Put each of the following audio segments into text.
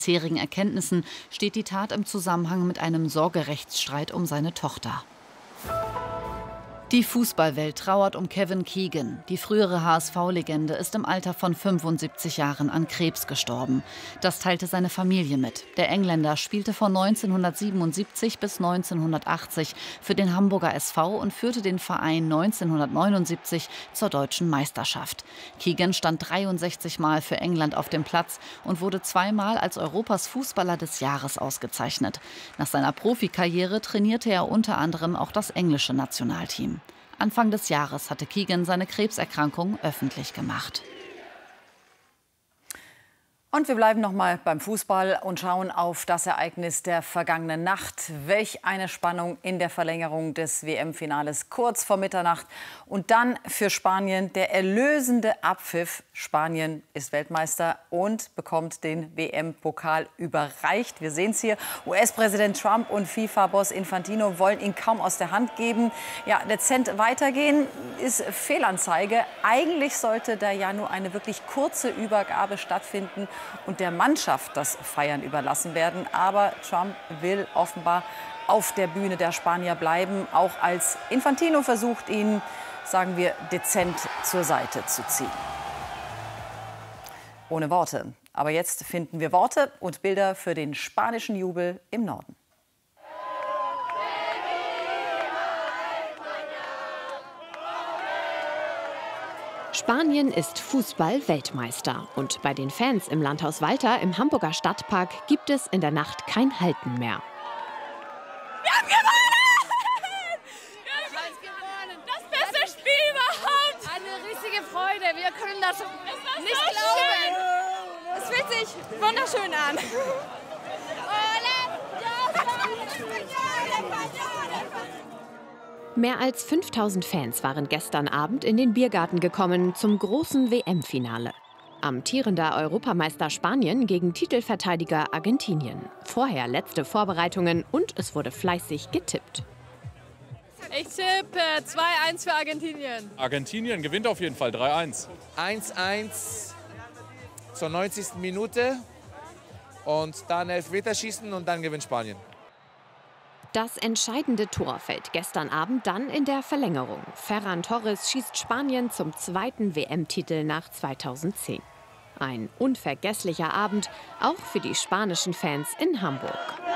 bisherigen Erkenntnissen steht die Tat im Zusammenhang mit einem Sorgerechtsstreit um seine Tochter. Die Fußballwelt trauert um Kevin Keegan. Die frühere HSV-Legende ist im Alter von 75 Jahren an Krebs gestorben. Das teilte seine Familie mit. Der Engländer spielte von 1977 bis 1980 für den Hamburger SV und führte den Verein 1979 zur deutschen Meisterschaft. Keegan stand 63 Mal für England auf dem Platz und wurde zweimal als Europas Fußballer des Jahres ausgezeichnet. Nach seiner Profikarriere trainierte er unter anderem auch das englische Nationalteam. Anfang des Jahres hatte Keegan seine Krebserkrankung öffentlich gemacht. Und wir bleiben noch mal beim Fußball und schauen auf das Ereignis der vergangenen Nacht. Welch eine Spannung in der Verlängerung des WM-Finales kurz vor Mitternacht. Und dann für Spanien der erlösende Abpfiff. Spanien ist Weltmeister und bekommt den WM-Pokal überreicht. Wir sehen es hier. US-Präsident Trump und FIFA-Boss Infantino wollen ihn kaum aus der Hand geben. Ja, dezent weitergehen ist Fehlanzeige. Eigentlich sollte da ja nur eine wirklich kurze Übergabe stattfinden und der Mannschaft das Feiern überlassen werden. Aber Trump will offenbar auf der Bühne der Spanier bleiben, auch als Infantino versucht, ihn, sagen wir, dezent zur Seite zu ziehen. Ohne Worte. Aber jetzt finden wir Worte und Bilder für den spanischen Jubel im Norden. Spanien ist Fußball-Weltmeister. Und bei den Fans im Landhaus Walter im Hamburger Stadtpark gibt es in der Nacht kein Halten mehr. Wir haben gewonnen! Wir haben gewonnen! Das beste Spiel überhaupt! Eine riesige Freude. Wir können das nicht glauben. Es fühlt sich wunderschön an. Mehr als 5000 Fans waren gestern Abend in den Biergarten gekommen zum großen WM-Finale. Amtierender Europameister Spanien gegen Titelverteidiger Argentinien. Vorher letzte Vorbereitungen und es wurde fleißig getippt. Ich tippe 2-1 für Argentinien. Argentinien gewinnt auf jeden Fall 3-1. 1-1 zur 90. Minute und dann Elfmeterschießen und dann gewinnt Spanien. Das entscheidende Tor fällt gestern Abend dann in der Verlängerung. Ferran Torres schießt Spanien zum zweiten WM-Titel nach 2010. Ein unvergesslicher Abend, auch für die spanischen Fans in Hamburg.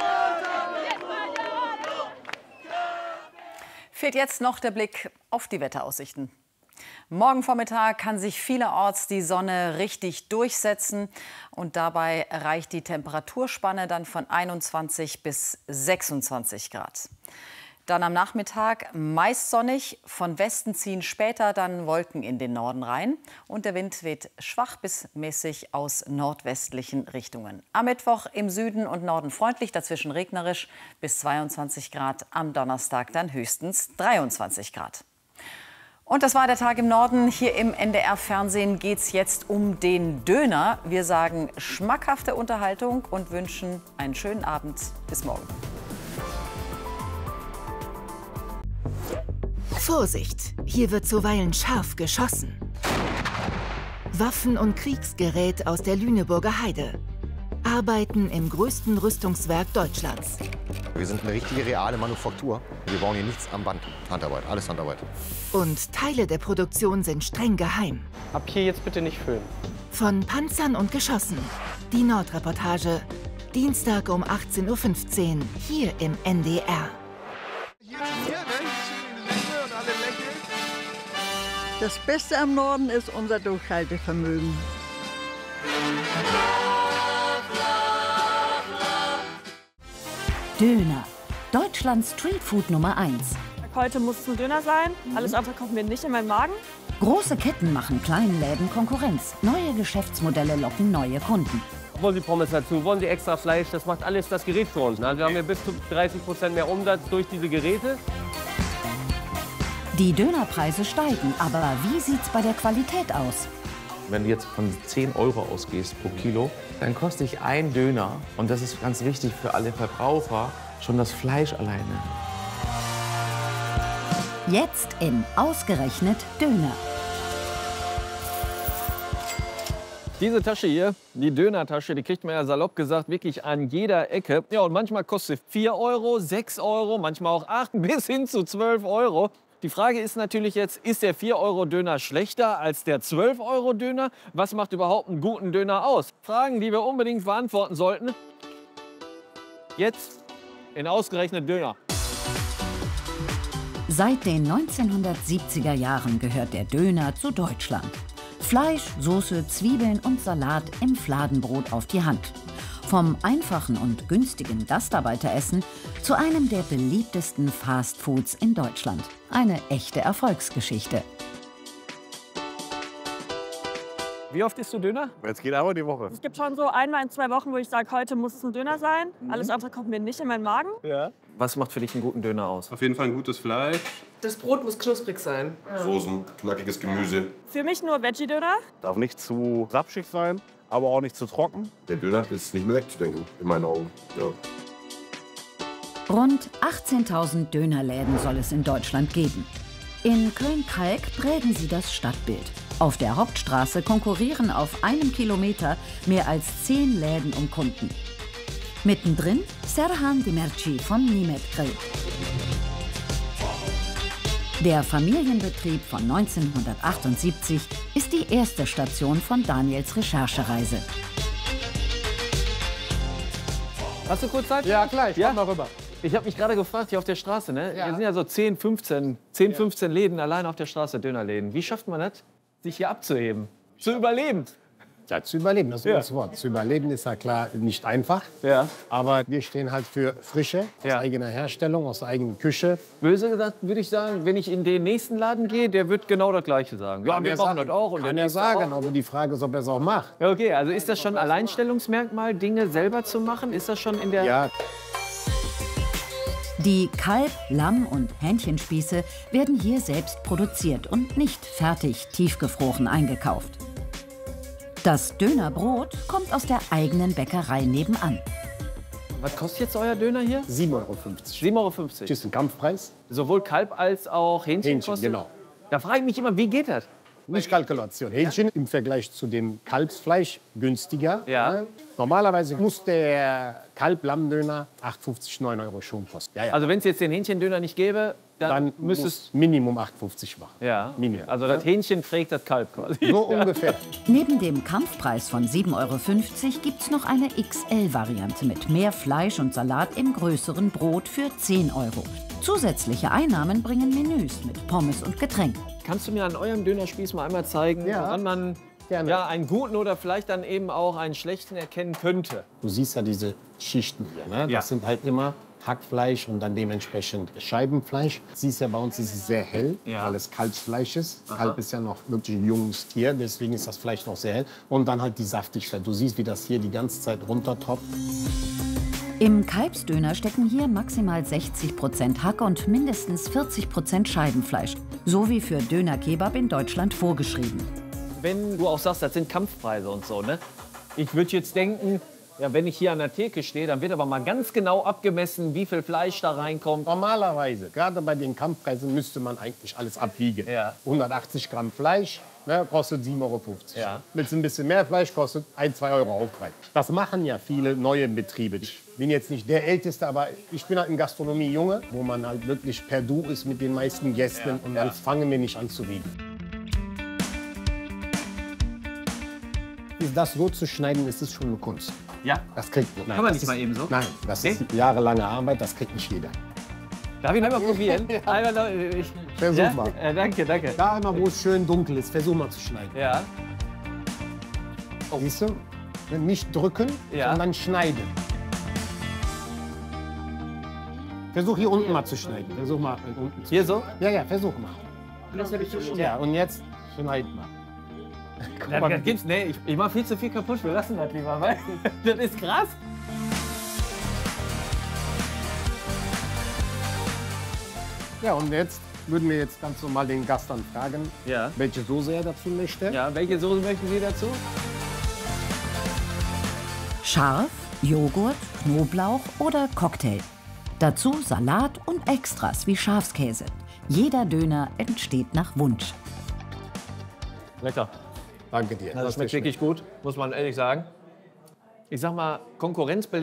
Fehlt jetzt noch der Blick auf die Wetteraussichten. Morgen Vormittag kann sich vielerorts die Sonne richtig durchsetzen und dabei reicht die Temperaturspanne dann von 21 bis 26 Grad. Dann am Nachmittag meist sonnig, von Westen ziehen später dann Wolken in den Norden rein und der Wind weht schwach bis mäßig aus nordwestlichen Richtungen. Am Mittwoch im Süden und Norden freundlich, dazwischen regnerisch bis 22 Grad, am Donnerstag dann höchstens 23 Grad. Und das war der Tag im Norden. Hier im NDR-Fernsehen geht es jetzt um den Döner. Wir sagen schmackhafte Unterhaltung und wünschen einen schönen Abend. Bis morgen. Vorsicht, hier wird zuweilen scharf geschossen. Waffen und Kriegsgerät aus der Lüneburger Heide. Arbeiten im größten Rüstungswerk Deutschlands. Wir sind eine richtige, reale Manufaktur. Wir bauen hier nichts am Band. Handarbeit, alles Handarbeit. Und Teile der Produktion sind streng geheim. Ab hier jetzt bitte nicht filmen. Von Panzern und Geschossen. Die Nordreportage. Dienstag um 18:15 Uhr hier im NDR. Das Beste am Norden ist unser Durchhaltevermögen. Döner. Deutschlands Streetfood Nummer 1. Heute muss es ein Döner sein. Alles andere kommt mir nicht in meinen Magen. Große Ketten machen kleinen Läden Konkurrenz. Neue Geschäftsmodelle locken neue Kunden. Wollen Sie Pommes dazu? Wollen Sie extra Fleisch? Das macht alles das Gerät für uns. Also wir haben ja bis zu 30% mehr Umsatz durch diese Geräte. Die Dönerpreise steigen, aber wie sieht's bei der Qualität aus? Wenn du jetzt von 10 € ausgehst pro Kilo, dann kostet dich ein Döner, und das ist ganz wichtig für alle Verbraucher, schon das Fleisch alleine. Jetzt in Ausgerechnet Döner. Diese Tasche hier, die Dönertasche, die kriegt man ja salopp gesagt wirklich an jeder Ecke. Ja, und manchmal kostet sie 4 Euro, 6 Euro, manchmal auch 8 bis hin zu 12 Euro. Die Frage ist natürlich jetzt, ist der 4-Euro-Döner schlechter als der 12-Euro-Döner? Was macht überhaupt einen guten Döner aus? Fragen, die wir unbedingt beantworten sollten. Jetzt in ausgerechnet Döner. Seit den 1970er Jahren gehört der Döner zu Deutschland. Fleisch, Soße, Zwiebeln und Salat im Fladenbrot auf die Hand. Vom einfachen und günstigen Gastarbeiteressen zu einem der beliebtesten Fastfoods in Deutschland. Eine echte Erfolgsgeschichte. Wie oft isst du Döner? Jetzt geht aber die Woche. Es gibt schon so einmal in 2 Wochen, wo ich sage, heute muss es ein Döner sein. Alles andere kommt mir nicht in meinen Magen. Ja. Was macht für dich einen guten Döner aus? Auf jeden Fall ein gutes Fleisch. Das Brot muss knusprig sein. Soßen, knackiges Gemüse. Für mich nur Veggie-Döner. Darf nicht zu sapschig sein, aber auch nicht zu trocken. Der Döner ist nicht mehr wegzudenken, in meinen Augen. Ja. Rund 18.000 Dönerläden soll es in Deutschland geben. In Köln-Kalk prägen sie das Stadtbild. Auf der Hauptstraße konkurrieren auf einem Kilometer mehr als 10 Läden um Kunden. Mittendrin Serhan Demirci von Nimet Grill. Der Familienbetrieb von 1978 ist die erste Station von Daniels Recherchereise. Hast du kurz Zeit? Ja, klar, ich komm mal rüber. Ich habe mich gerade gefragt, hier auf der Straße, ne? Ja. Hier sind ja so 10, 15 Läden allein auf der Straße, Dönerläden. Wie schafft man das, sich hier abzuheben? Zu überleben? Ja, zu überleben, das ist das Wort. Zu überleben ist ja klar nicht einfach. Ja. Aber wir stehen halt für Frische, aus eigener Herstellung, aus eigener Küche. Böse gesagt würde ich sagen, wenn ich in den nächsten Laden gehe, der wird genau das Gleiche sagen. Ja, wir machen das auch. Und kann er sagen, aber die Frage ist, ob er es auch macht. Ja, okay, also ist das schon ein Alleinstellungsmerkmal, Dinge selber zu machen? Ist das schon in der... Ja. Die Kalb-, Lamm- und Hähnchenspieße werden hier selbst produziert und nicht fertig tiefgefroren eingekauft. Das Dönerbrot kommt aus der eigenen Bäckerei nebenan. Was kostet jetzt euer Döner hier? 7,50 Euro. 7,50 Euro. Das ist ein Kampfpreis. Sowohl Kalb als auch Hähnchen kostet? Genau. Da frage ich mich immer, wie geht das? Nicht Kalkulation. Hähnchen im Vergleich zu dem Kalbsfleisch günstiger. Ja. Normalerweise muss der Kalb-Lamm-Döner 8,50, 9 Euro schon kosten. Ja, ja. Also wenn es jetzt den Hähnchendöner nicht gäbe, dann müsste es Minimum 8,50 machen. Ja. Minimum. Also das Hähnchen trägt das Kalb quasi. So ungefähr. Neben dem Kampfpreis von 7,50 Euro gibt es noch eine XL-Variante mit mehr Fleisch und Salat im größeren Brot für 10 Euro. Zusätzliche Einnahmen bringen Menüs mit Pommes und Getränk. Kannst du mir an eurem Dönerspieß mal einmal zeigen, woran man einen guten oder vielleicht dann eben auch einen schlechten erkennen könnte? Du siehst ja diese Schichten hier. Ne? Das sind halt immer Hackfleisch und dann dementsprechend Scheibenfleisch. Siehst ja, bei uns ist es sehr hell, weil es Kalbsfleisch ist. Aha. Kalb ist ja noch wirklich ein junges Tier, deswegen ist das Fleisch noch sehr hell. Und dann halt die Saftigkeit. Du siehst, wie das hier die ganze Zeit runtertropft. Im Kalbsdöner stecken hier maximal 60% Hack und mindestens 40% Scheibenfleisch. So wie für Döner-Kebab in Deutschland vorgeschrieben. Wenn du auch sagst, das sind Kampfpreise und so, ne? Ich würde jetzt denken, ja, wenn ich hier an der Theke stehe, dann wird aber mal ganz genau abgemessen, wie viel Fleisch da reinkommt. Normalerweise, gerade bei den Kampfpreisen, müsste man eigentlich alles abwiegen. Ja. 180 Gramm Fleisch, ne, kostet 7,50 Euro. Ja. Mit ein bisschen mehr Fleisch kostet 1, 2 Euro Aufpreis. Das machen ja viele neue Betriebe. Ich bin jetzt nicht der Älteste, aber ich bin halt in Gastronomie Junge, wo man halt wirklich per Du ist mit den meisten Gästen und dann fangen wir nicht an zu wiegen. Das so zu schneiden, ist schon eine Kunst. Ja? Das kriegt man. Kann man nicht mal eben so? Nein, das ist jahrelange Arbeit, das kriegt nicht jeder. Darf ich einmal probieren? Versuch mal. Danke, danke. Da einmal, wo es schön dunkel ist, versuch mal zu schneiden. Ja. Oh. Siehst du? Nicht drücken, sondern schneiden. Versuch hier unten mal zu schneiden. Versuch mal unten zu hier so? Ja, ja, versuch mal. Das habe ich schon. Ja, und jetzt schneid mal. Das gibt's, nee, ich mach viel zu viel kaputt. Wir lassen das lieber, weil das ist krass. Ja, und jetzt würden wir jetzt ganz normal den Gast dann fragen, welche Soße er dazu möchte. Ja, welche Soße möchten Sie dazu? Scharf, Joghurt, Knoblauch oder Cocktail. Dazu Salat und Extras wie Schafskäse. Jeder Döner entsteht nach Wunsch. Lecker. Danke dir. Das schmeckt wirklich gut, muss man ehrlich sagen. Ich sag mal, Konkurrenz